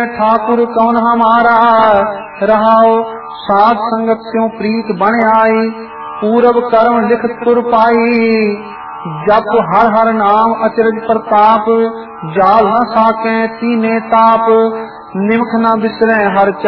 ठाकुर कौन हमारा, रहाओ साध संगत स्यों प्रीत बन आई, पूरब कर्म लिखत पुर पाई, जप हर हर नाम अचरज प्रताप, जाल न साके तीने ताप, निमख न बिसरे हर